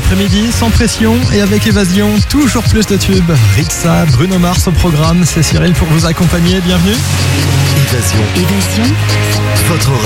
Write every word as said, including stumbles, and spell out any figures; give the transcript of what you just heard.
l'après-midi, sans pression et avec évasion, toujours plus de tubes. Rixa, Bruno Mars au programme, c'est Cyril pour vous accompagner, bienvenue. Évasion. Évasion. Votre